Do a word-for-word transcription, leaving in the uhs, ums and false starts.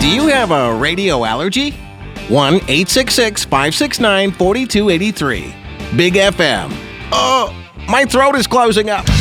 Do you have a radio allergy? one eight six six, five six nine, four two eight three. Big F M. Oh, my throat is closing up.